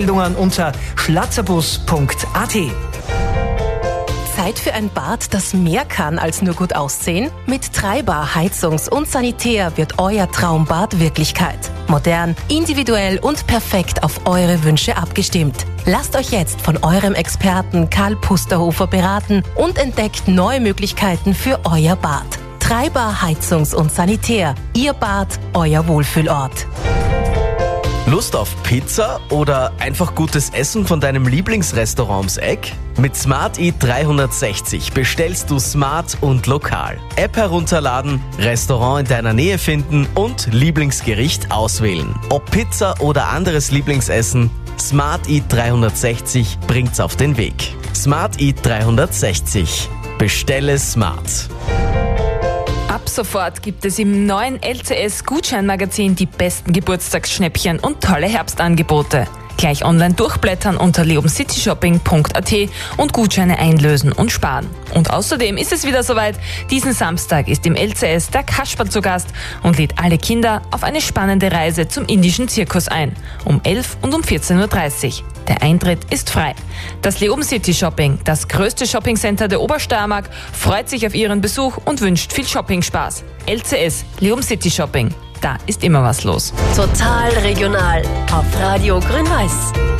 Unter schlatzabus.at. Zeit für ein Bad, das mehr kann als nur gut aussehen? Mit Treiber Heizungs- und Sanitär wird euer Traumbad Wirklichkeit. Modern, individuell und perfekt auf eure Wünsche abgestimmt. Lasst euch jetzt von eurem Experten Karl Pusterhofer beraten und entdeckt neue Möglichkeiten für euer Bad. Treiber Heizungs- und Sanitär. Ihr Bad, euer Wohlfühlort. Lust auf Pizza oder einfach gutes Essen von deinem Lieblingsrestaurant ums Eck? Mit Smart Eat 360 bestellst du smart und lokal. App herunterladen, Restaurant in deiner Nähe finden und Lieblingsgericht auswählen. Ob Pizza oder anderes Lieblingsessen, Smart Eat 360 bringt's auf den Weg. Smart Eat 360. Bestelle smart. Ab sofort gibt es im neuen LCS-Gutscheinmagazin die besten Geburtstagsschnäppchen und tolle Herbstangebote. Gleich online durchblättern unter leoncityShopping.at und Gutscheine einlösen und sparen. Und außerdem ist es wieder soweit. Diesen Samstag ist im LCS der Kasperl zu Gast und lädt alle Kinder auf eine spannende Reise zum indischen Zirkus ein. Um 11 und um 14.30 Uhr. Der Eintritt ist frei. Das Leoben City Shopping, das größte Shoppingcenter der Obersteiermark, freut sich auf Ihren Besuch und wünscht viel Shopping-Spaß. LCS, Leoben City Shopping. Da ist immer was los. Total regional auf Radio Grün-Weiß.